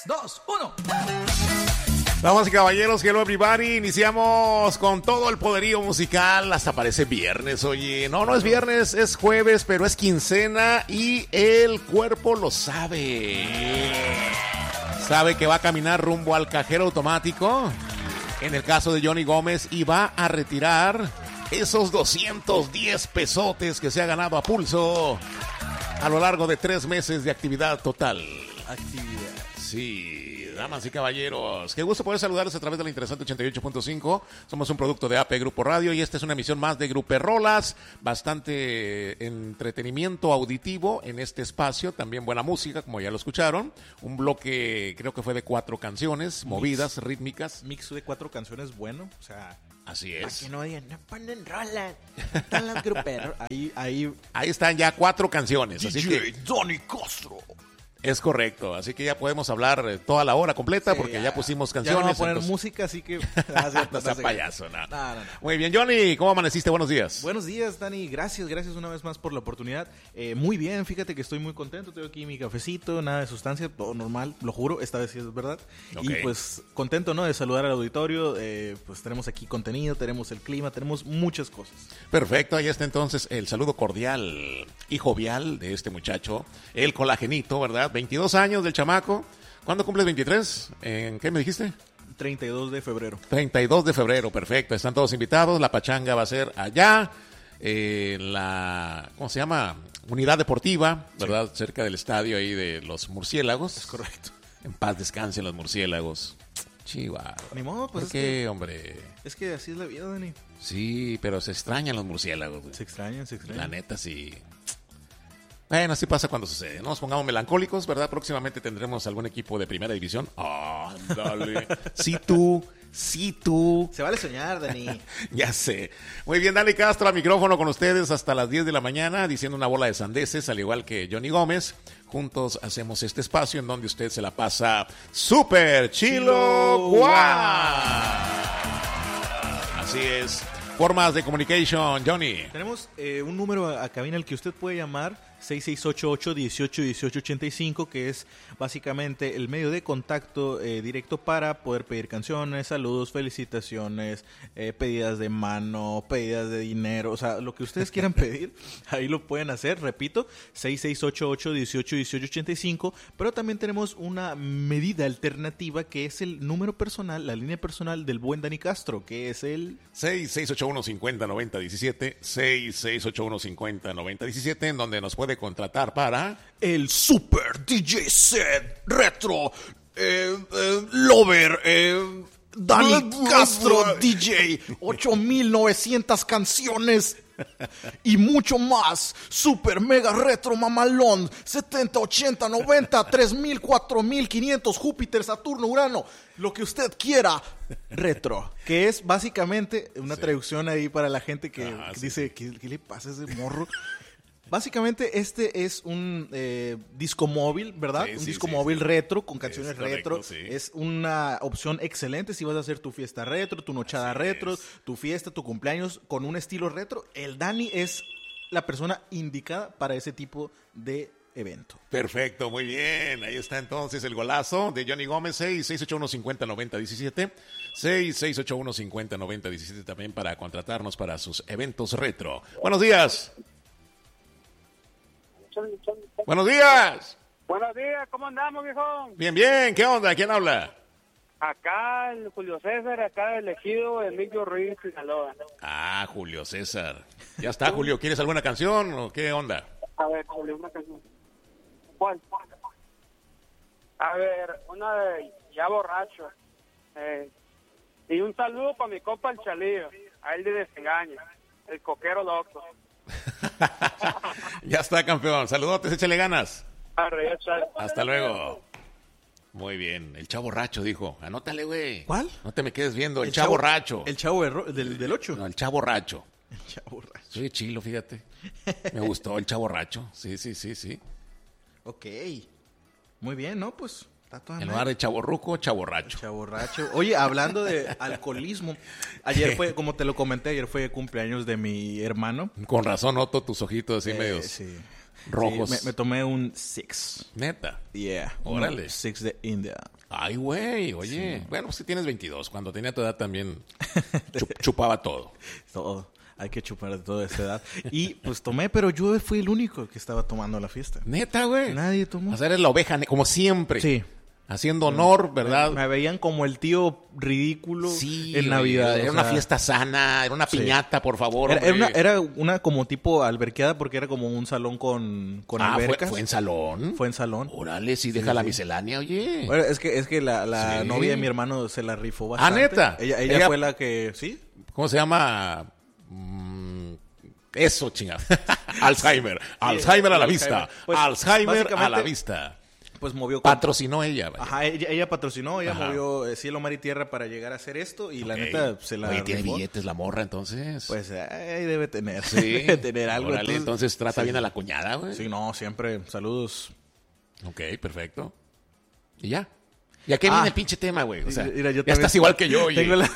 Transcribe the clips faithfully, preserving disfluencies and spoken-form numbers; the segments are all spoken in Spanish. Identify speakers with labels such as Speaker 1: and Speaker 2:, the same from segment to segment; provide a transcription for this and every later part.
Speaker 1: tres, dos, uno.
Speaker 2: Damas y caballeros, hello everybody. Iniciamos con todo el poderío musical. Hasta parece viernes, oye. No, no es viernes, es jueves, pero es quincena y el cuerpo lo sabe. Sabe que va a caminar rumbo al cajero automático. En el caso de Johnny Gómez, y va a retirar esos doscientos diez pesotes que se ha ganado a pulso a lo largo de tres meses de actividad total.
Speaker 1: Actividad.
Speaker 2: Sí. Damas y caballeros, qué gusto poder saludarles a través de la interesante ochenta y ocho punto cinco. Somos un producto de A P Grupo Radio y esta es una emisión más de Gruperrolas. Bastante entretenimiento auditivo en este espacio, también buena música, como ya lo escucharon. Un bloque, creo que fue de cuatro canciones, movidas, mix, rítmicas.
Speaker 1: Mix de cuatro canciones bueno, o sea...
Speaker 2: Así es.
Speaker 1: Para que no digan, no ponen rolas, están las gruperos. Ahí, ahí...
Speaker 2: Ahí están ya cuatro canciones, así
Speaker 1: D J
Speaker 2: que...
Speaker 1: Donny Castro.
Speaker 2: Es correcto, así que ya podemos hablar toda la hora completa, sí, porque ya, ya pusimos canciones.
Speaker 1: Ya vamos a poner entonces... música, así que...
Speaker 2: No sea payaso, no.
Speaker 1: No, no, no.
Speaker 2: Muy bien, Johnny, ¿cómo amaneciste? Buenos días.
Speaker 1: Buenos días, Dani, gracias, gracias una vez más por la oportunidad. Eh, muy bien, fíjate que estoy muy contento, tengo aquí mi cafecito, nada de sustancia, todo normal, lo juro, esta vez sí es verdad. Okay. Y pues contento, ¿no?, de saludar al auditorio, eh, pues tenemos aquí contenido, tenemos el clima, tenemos muchas cosas.
Speaker 2: Perfecto, ahí está entonces el saludo cordial y jovial de este muchacho, el colagenito, ¿verdad? veintidós años del chamaco. ¿Cuándo cumples veintitrés? ¿En qué me dijiste?
Speaker 1: treinta y dos de febrero.
Speaker 2: treinta y dos de febrero, perfecto. Están todos invitados. La pachanga va a ser allá, eh, en la, ¿cómo se llama? Unidad deportiva, ¿verdad? Sí. Cerca del estadio ahí de los murciélagos.
Speaker 1: Es correcto.
Speaker 2: En paz descansen los murciélagos. Chihuahua.
Speaker 1: Ni modo, pues.
Speaker 2: ¿Por qué, que, hombre?
Speaker 1: Es que así es la vida, Dani.
Speaker 2: Sí, pero se extrañan los murciélagos.
Speaker 1: Se extrañan, se extrañan.
Speaker 2: La neta, sí. Bueno, así pasa cuando sucede. No nos pongamos melancólicos, ¿verdad? Próximamente tendremos algún equipo de primera división. ¡Ah, oh, dale! Sí, tú. Sí, tú.
Speaker 1: Se vale soñar, Dani.
Speaker 2: Ya sé. Muy bien, Dani Castro al micrófono con ustedes hasta las diez de la mañana, diciendo una bola de sandeces, al igual que Johnny Gómez. Juntos hacemos este espacio en donde usted se la pasa súper chilo. ¡Guau! Así es. Formas de communication, Johnny.
Speaker 1: Tenemos eh, un número a, a cabina al que usted puede llamar, seis seis ocho ocho, uno ocho, uno ocho ocho cinco, que es básicamente el medio de contacto eh, directo para poder pedir canciones, saludos, felicitaciones, eh, pedidas de mano, pedidas de dinero, o sea, lo que ustedes quieran pedir, ahí lo pueden hacer, repito, seis seis ocho ocho, uno ocho, uno ocho ocho cinco, pero también tenemos una medida alternativa que es el número personal, la línea personal del buen Dani Castro, que es el...
Speaker 2: seis seis ocho uno, cinco cero, nueve cero uno siete, seis seis ocho uno, cinco cero, nueve cero uno siete, en donde nos puede contratar para
Speaker 1: el Super D J Set Retro eh, eh, Lover eh, Dani Castro D J, ocho mil novecientas canciones y mucho más. Super mega retro mamalón, setenta, ochenta, noventa, tres mil, cuatro mil quinientos, Júpiter, Saturno, Urano, lo que usted quiera. Retro, que es básicamente una sí. traducción ahí para la gente que, ah, que sí. dice, ¿qué, ¿qué le pasa a ese morro? Básicamente este es un eh, disco móvil, ¿verdad? Sí, un sí, disco sí, móvil sí. retro, con canciones es correcto, retro. Sí. Es una opción excelente si vas a hacer tu fiesta retro, tu nochada Así retro, es. tu fiesta, tu cumpleaños con un estilo retro. El Dani es la persona indicada para ese tipo de evento.
Speaker 2: Perfecto, muy bien. Ahí está entonces el golazo de Johnny Gómez, seis seis ocho uno, cinco cero, nueve cero uno siete, seis seis ocho uno, cinco cero, nueve cero uno siete también para contratarnos para sus eventos retro. Buenos días. Buenos días.
Speaker 3: Buenos días, ¿cómo andamos, viejo?
Speaker 2: Bien, bien, ¿qué onda? ¿Quién habla?
Speaker 3: Acá el Julio César, acá el elegido Emilio Ruiz, Sinaloa.
Speaker 2: Ah, Julio César. Ya está, Julio, ¿quieres alguna canción o qué onda?
Speaker 3: A ver, Julio, una canción. ¿Cuál? A ver, una de Ya Borracho. Eh, y un saludo para mi compa el Chalío, a él de Desengaño, el coquero loco.
Speaker 2: Ya está, campeón. Saludotes, échale ganas.
Speaker 3: Arre,
Speaker 2: Hasta luego. Muy bien. El chavo racho dijo. Anótale, güey.
Speaker 1: ¿Cuál?
Speaker 2: No te me quedes viendo. El, el chavo, chavo racho.
Speaker 1: ¿El chavo del, del ocho?
Speaker 2: No, el chavo racho.
Speaker 1: El chavo racho.
Speaker 2: Soy chilo, fíjate. Me gustó el chavo racho. Sí, sí, sí, sí.
Speaker 1: Ok. Muy bien, ¿no? Pues...
Speaker 2: En lugar de chavorruco, chaborracho.
Speaker 1: Chaborracho. Oye, hablando de alcoholismo, ayer fue, como te lo comenté, ayer fue cumpleaños de mi hermano.
Speaker 2: Con razón noto tus ojitos así
Speaker 1: eh,
Speaker 2: medios
Speaker 1: sí.
Speaker 2: rojos.
Speaker 1: Sí, me, me tomé un Six.
Speaker 2: Neta.
Speaker 1: Yeah.
Speaker 2: Órale.
Speaker 1: Un Six de India.
Speaker 2: Ay, güey, oye. Sí. Bueno, pues si tienes veintidós. Cuando tenía tu edad también chup, chupaba todo.
Speaker 1: Todo. Hay que chupar de toda esa edad. Y pues tomé, pero yo fui el único que estaba tomando la fiesta.
Speaker 2: Neta, güey.
Speaker 1: Nadie tomó.
Speaker 2: O sea, eres la oveja, como siempre.
Speaker 1: Sí.
Speaker 2: Haciendo honor, ¿verdad?
Speaker 1: Me, me veían como el tío ridículo
Speaker 2: sí,
Speaker 1: en Navidad.
Speaker 2: Era una sea, fiesta sana, era una piñata, sí. por favor.
Speaker 1: Era, era, una, era una como tipo alberqueada porque era como un salón con, con
Speaker 2: ah,
Speaker 1: albercas.
Speaker 2: ¿fue, ¿Fue en salón?
Speaker 1: Fue en salón.
Speaker 2: Órale, sí, deja sí, la sí. miscelánea, oye.
Speaker 1: Bueno, es que, es que la, la sí. novia de mi hermano se la rifó bastante.
Speaker 2: Ah, ¿neta?
Speaker 1: Ella, ella, ella fue la que, ¿sí?
Speaker 2: ¿Cómo se llama? Mm, eso, chingada. Alzheimer. Sí, Alzheimer a la vista. Pues, Alzheimer a la vista.
Speaker 1: Pues movió... Con...
Speaker 2: Patrocinó ella. Vaya.
Speaker 1: Ajá, ella, ella patrocinó, ella Ajá. movió eh, cielo, mar y tierra para llegar a hacer esto y okay. la neta se la
Speaker 2: Oye, ¿tiene rifó. Billetes la morra entonces?
Speaker 1: Pues ahí debe tener.
Speaker 2: Sí.
Speaker 1: debe tener algo.
Speaker 2: Órale, entonces, entonces trata sí. bien a la cuñada, güey.
Speaker 1: Sí, no, siempre. Saludos.
Speaker 2: Ok, perfecto. Y ya. ¿Y a qué ah, viene el pinche tema, güey? O sea, mira, yo ya estás igual que yo, oye.
Speaker 1: Tengo la...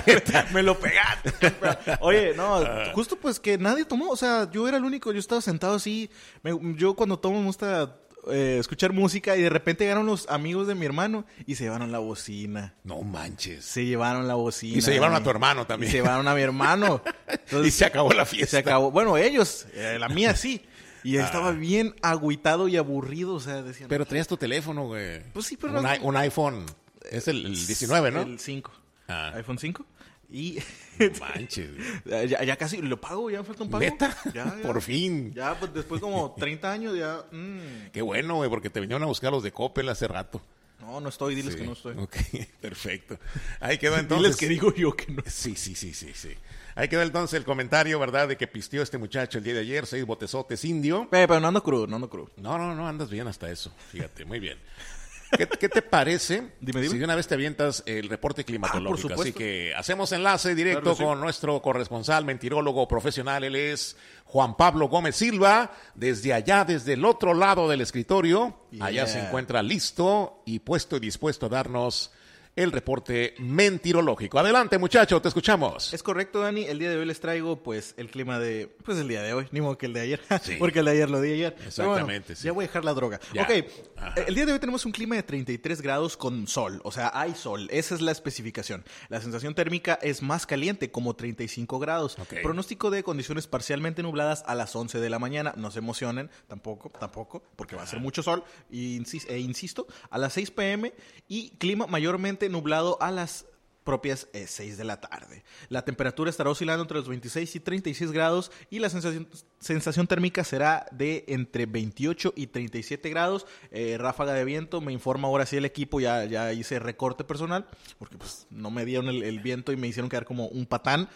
Speaker 1: Me lo pegaste. Oye, no, justo pues que nadie tomó. O sea, yo era el único. Yo estaba sentado así. Me, yo cuando tomo me gusta eh, escuchar música y de repente llegaron los amigos de mi hermano y se llevaron la bocina.
Speaker 2: No manches.
Speaker 1: Se llevaron la bocina.
Speaker 2: Y se llevaron a tu hermano también.
Speaker 1: Y se llevaron a mi hermano.
Speaker 2: Entonces, y se acabó la fiesta.
Speaker 1: Se acabó. Bueno, ellos. Eh, la mía sí. Y ah. estaba bien agüitado y aburrido, o sea, decían...
Speaker 2: Pero traías tu teléfono, güey.
Speaker 1: Pues sí, pero...
Speaker 2: Un, no... I- un iPhone, es el, el diecinueve, ¿no?
Speaker 1: El cinco. Ah. iPhone cinco. Y...
Speaker 2: Manches.
Speaker 1: ya, ya casi lo pago, ya me falta un pago.
Speaker 2: ¿Neta?
Speaker 1: Ya, ya.
Speaker 2: Por fin.
Speaker 1: Ya, pues después como treinta años ya... Mm.
Speaker 2: Qué bueno, güey, porque te vinieron a buscar los de Coppel hace rato.
Speaker 1: No, no estoy, diles
Speaker 2: sí.
Speaker 1: que no estoy.
Speaker 2: Ok, perfecto. Ahí quedó entonces...
Speaker 1: Diles que digo yo que no.
Speaker 2: Sí, sí, sí, sí, sí. Ahí quedó entonces el comentario, ¿verdad? De que pisteó este muchacho el día de ayer, seis botezotes indio.
Speaker 1: Pero, pero no ando crudo, no ando crudo.
Speaker 2: No, no, no, andas bien hasta eso. Fíjate, muy bien. ¿Qué, qué te parece
Speaker 1: dime, dime.
Speaker 2: si de una vez te avientas el reporte climatológico?
Speaker 1: Ah,
Speaker 2: Así que hacemos enlace directo claro, sí. con nuestro corresponsal, mentirólogo profesional. Él es Juan Pablo Gómez Silva. Desde allá, desde el otro lado del escritorio, yeah. allá se encuentra listo y puesto y dispuesto a darnos el reporte mentirológico. Adelante, muchacho, te escuchamos.
Speaker 1: Es correcto, Dani. El día de hoy les traigo, pues, el clima de... Pues, el día de hoy. Ni modo que el de ayer. Sí. Porque el de ayer lo di ayer.
Speaker 2: Exactamente,
Speaker 1: bueno,
Speaker 2: sí.
Speaker 1: Ya voy a dejar la droga. Ya. Ok. Ajá. El día de hoy tenemos un clima de treinta y tres grados con sol. O sea, hay sol. Esa es la especificación. La sensación térmica es más caliente, como treinta y cinco grados. Okay. Pronóstico de condiciones parcialmente nubladas a las once de la mañana. No se emocionen. Tampoco, tampoco. Porque va a ser mucho sol. E insisto, a las seis pm. Y clima mayormente nublado a las propias eh, seis de la tarde. La temperatura estará oscilando entre los veintiséis y treinta y seis grados y la sensación, sensación térmica será de entre veintiocho y treinta y siete grados. Eh, ráfaga de viento, me informa ahora sí el equipo, ya, ya hice recorte personal, porque pues no me dieron el, el viento y me hicieron quedar como un patán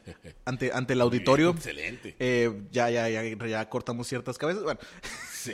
Speaker 1: ante, ante el auditorio.
Speaker 2: Bien, excelente.
Speaker 1: Eh, ya, ya, ya, ya cortamos ciertas cabezas. Bueno,
Speaker 2: sí.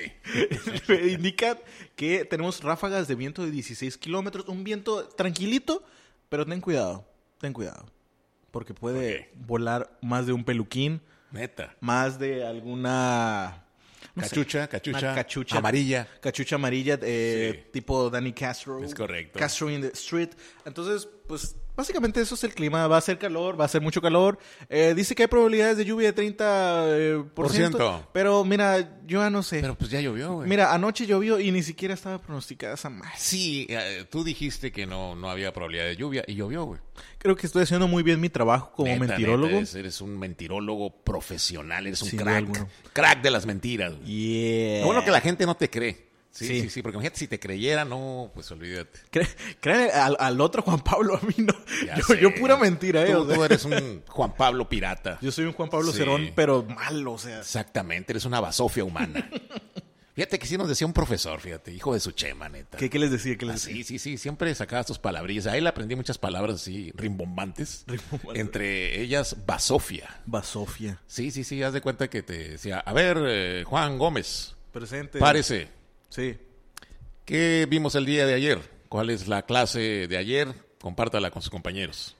Speaker 1: Indica que tenemos ráfagas de viento de dieciséis kilómetros, un viento tranquilito. Pero ten cuidado, ten cuidado. Porque puede okay. volar más de un peluquín.
Speaker 2: Neta.
Speaker 1: Más de alguna...
Speaker 2: No cachucha,
Speaker 1: sé,
Speaker 2: cachucha,
Speaker 1: cachucha
Speaker 2: amarilla.
Speaker 1: Cachucha amarilla, eh, sí. tipo Danny Castro.
Speaker 2: Es correcto.
Speaker 1: Castro in the Street. Entonces, pues, básicamente eso es el clima. Va a ser calor, va a ser mucho calor. Eh, dice que hay probabilidades de lluvia de treinta eh, por ciento. Por ciento. Pero, mira, yo ya no sé.
Speaker 2: Pero pues ya llovió, güey.
Speaker 1: Mira, anoche llovió y ni siquiera estaba pronosticada esa madre.
Speaker 2: Sí, eh, tú dijiste que no, no había probabilidad de lluvia y llovió, güey.
Speaker 1: Creo que estoy haciendo muy bien mi trabajo como
Speaker 2: neta,
Speaker 1: mentirólogo.
Speaker 2: Neta, eres un mentirólogo profesional, eres un
Speaker 1: Sin
Speaker 2: crack. Crack de las mentiras.
Speaker 1: Yeah.
Speaker 2: Lo bueno que la gente no te cree. Sí, sí,
Speaker 1: sí,
Speaker 2: sí, sí, porque imagínate si te creyera, no, pues olvídate.
Speaker 1: Creen al, al otro Juan Pablo, a mí no. Yo, yo pura mentira, eh.
Speaker 2: Tú,
Speaker 1: o sea.
Speaker 2: tú eres un Juan Pablo pirata.
Speaker 1: Yo soy un Juan Pablo sí. Cerón, pero malo, o sea.
Speaker 2: Exactamente, eres una basofia humana. Fíjate que sí nos decía un profesor, fíjate, hijo de su chema, neta.
Speaker 1: ¿Qué, qué les decía? ¿Qué les
Speaker 2: ah,
Speaker 1: decía?
Speaker 2: Sí, sí, sí, siempre sacabas tus palabrillas. A él aprendí muchas palabras así, rimbombantes. Rimbombantes. Entre ellas, basofia.
Speaker 1: Basofia.
Speaker 2: Sí, sí, sí, haz de cuenta que te decía, a ver, eh, Juan Gómez.
Speaker 1: Presente.
Speaker 2: Párese.
Speaker 1: Sí.
Speaker 2: ¿Qué vimos el día de ayer? ¿Cuál es la clase de ayer? Compártala con sus compañeros.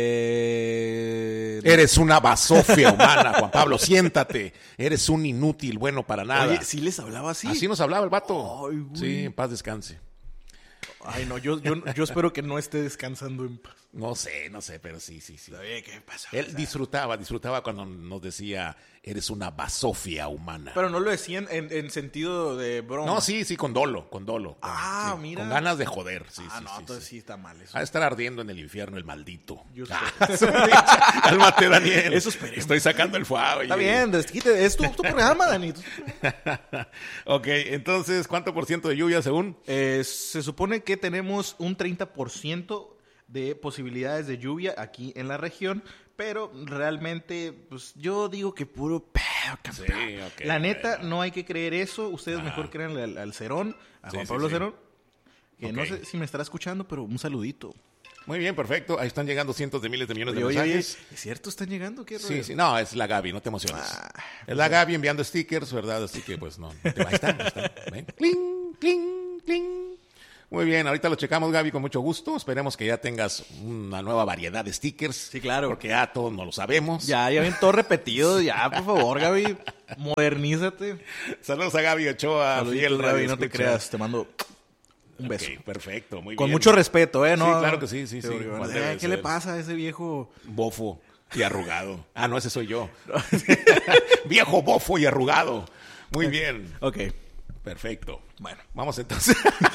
Speaker 1: Eh...
Speaker 2: Eres una basofia humana, Juan Pablo, siéntate. Eres un inútil, bueno para nada.
Speaker 1: Oye, ¿sí les hablaba así?
Speaker 2: Así nos hablaba el vato.
Speaker 1: Ay,
Speaker 2: sí, en paz descanse.
Speaker 1: Ay, no, yo, yo, yo espero que no esté descansando en paz.
Speaker 2: No sé, no sé, pero sí, sí, sí.
Speaker 1: Oye, ¿qué pasa?
Speaker 2: Él
Speaker 1: O sea,
Speaker 2: disfrutaba, disfrutaba cuando nos decía, eres una basofia humana.
Speaker 1: Pero no lo decían en, en sentido de broma.
Speaker 2: No, sí, sí, con dolo, con dolo.
Speaker 1: Ah,
Speaker 2: Sí,
Speaker 1: mira.
Speaker 2: Con ganas de joder, sí,
Speaker 1: Ah,
Speaker 2: sí,
Speaker 1: no,
Speaker 2: sí,
Speaker 1: entonces
Speaker 2: sí.
Speaker 1: sí está mal eso.
Speaker 2: Va a estar ardiendo en el infierno el maldito.
Speaker 1: Yo sé.
Speaker 2: Ah, cálmate, Daniel.
Speaker 1: Eso esperemos.
Speaker 2: Estoy sacando el fuego.
Speaker 1: Está bien, desquite, es tu, tu programa, Dani. tu programa.
Speaker 2: Ok, entonces, ¿cuánto por ciento de lluvia según?
Speaker 1: Eh, se supone que tenemos un treinta por ciento de posibilidades de lluvia aquí en la región, pero realmente, pues yo digo que puro pedo, campeón.
Speaker 2: Sí, ok,
Speaker 1: La neta,
Speaker 2: bueno.
Speaker 1: no hay que creer eso. Ustedes
Speaker 2: Ajá.
Speaker 1: mejor crean al, al Cerón, a
Speaker 2: Sí,
Speaker 1: Juan
Speaker 2: sí,
Speaker 1: Pablo
Speaker 2: sí.
Speaker 1: Cerón, que
Speaker 2: Ok.
Speaker 1: no sé si me estará escuchando, pero un saludito.
Speaker 2: Muy bien, perfecto. Ahí están llegando cientos de miles de millones
Speaker 1: Oye,
Speaker 2: de
Speaker 1: oye, oye,
Speaker 2: mensajes.
Speaker 1: ¿es cierto? ¿Están llegando? ¿Qué
Speaker 2: Sí,
Speaker 1: rollo?
Speaker 2: sí, no, es la Gaby, no te emociones.
Speaker 1: Ah,
Speaker 2: es la Gaby enviando stickers, ¿verdad? Así que pues no, no te va. Ahí está, ahí está. Ven. Cling, cling, cling. Muy bien, ahorita lo checamos, Gaby, con mucho gusto. Esperemos que ya tengas una nueva variedad de stickers.
Speaker 1: Sí, claro.
Speaker 2: Porque ya todos no lo sabemos.
Speaker 1: Ya, ya ven todo repetido. Ya, por favor, Gaby, modernízate.
Speaker 2: Saludos a Gaby Ochoa,
Speaker 1: Saluditos,
Speaker 2: fiel
Speaker 1: Gaby,
Speaker 2: radio
Speaker 1: no te
Speaker 2: escucha.
Speaker 1: creas. Te mando un beso.
Speaker 2: Ok, perfecto, muy
Speaker 1: Con
Speaker 2: bien.
Speaker 1: mucho respeto, ¿eh? ¿No?
Speaker 2: Sí, claro que sí, sí, sí.
Speaker 1: Porque, bueno,
Speaker 2: Igual
Speaker 1: eh,
Speaker 2: debe
Speaker 1: ¿qué
Speaker 2: ser.
Speaker 1: le pasa a ese viejo?
Speaker 2: Bofo y arrugado. Ah, no, ese soy yo. Viejo bofo y arrugado. Muy bien.
Speaker 1: Ok.
Speaker 2: Perfecto.
Speaker 1: Bueno.
Speaker 2: Vamos entonces.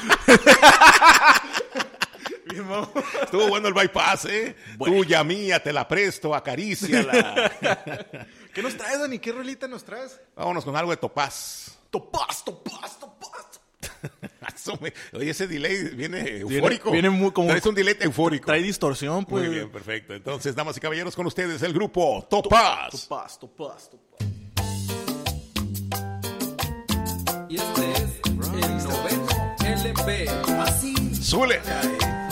Speaker 2: Estuvo bueno el bypass, ¿eh?
Speaker 1: Bueno.
Speaker 2: Tuya, mía, te la presto, acaríciala.
Speaker 1: ¿Qué nos traes, Dani? ¿Qué rolita nos traes?
Speaker 2: Vámonos con algo de Topaz.
Speaker 1: Topaz, topaz, topaz.
Speaker 2: Eso me- Oye, ese delay viene eufórico.
Speaker 1: viene muy como-
Speaker 2: Traes un delay eufórico.
Speaker 1: Trae distorsión, pues.
Speaker 2: Muy bien, perfecto. Entonces, damas y caballeros, con ustedes el grupo Topaz.
Speaker 1: Topaz, topaz, topaz.
Speaker 4: Y este es el noveno L P. Así
Speaker 2: Súbele.
Speaker 4: cae.